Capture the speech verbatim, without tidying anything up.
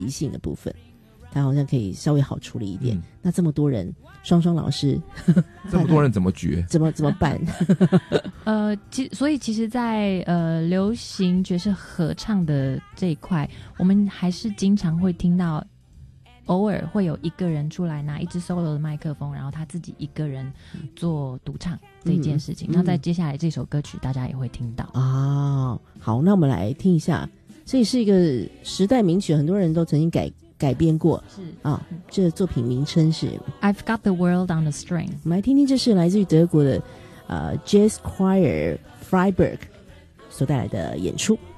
即兴的部分，他好像可以稍微好处理一点。 嗯、 那这么多人，双双老师， 这么多人怎么决？ 怎么怎么办？ 呃，其所以其实在，呃流行爵士合唱的这一块，我们还是经常会听到，偶尔会有一个人出来拿一支 solo 的麦克风，然后他自己一个人做独唱这件事情。嗯、那在接下来这首歌曲，大家也会听到啊。好，那我们来听一下。这也是一个时代名曲，很多人都曾经改改编过。 是啊，这作品名称是 I've Got the World on the String。 我们来听听，这是来自于德国的呃 Jazz Choir Freiburg 所带来的演出。